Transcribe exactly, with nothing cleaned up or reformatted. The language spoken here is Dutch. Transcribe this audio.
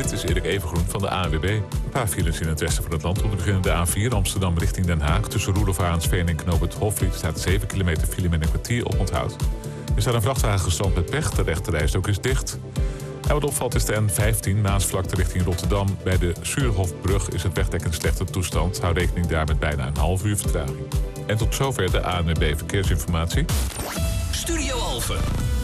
Dit is Erik Evengroen van de A N W B. Een paar files in het westen van het land. Om te beginnen de A vier Amsterdam richting Den Haag. Tussen Roelof Arendsveen en Knoop het Hofvliet staat zeven kilometer file met een kwartier op onthoud. Er staat een vrachtwagen gestrand met pech. De rechterrijstrook is dicht. En wat opvalt is de N vijftien Maasvlakte richting Rotterdam. Bij de Suurhofbrug is het wegdek in slechte toestand. Hou rekening daar met bijna een half uur vertraging. En tot zover de A N W B Verkeersinformatie. Studio Alphen.